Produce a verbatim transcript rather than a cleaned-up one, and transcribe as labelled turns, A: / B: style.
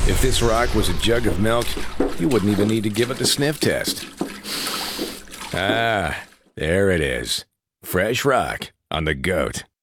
A: If this rock was a jug of milk, you wouldn't even need to give it the sniff test. Ah, there it is. Fresh rock on the goat.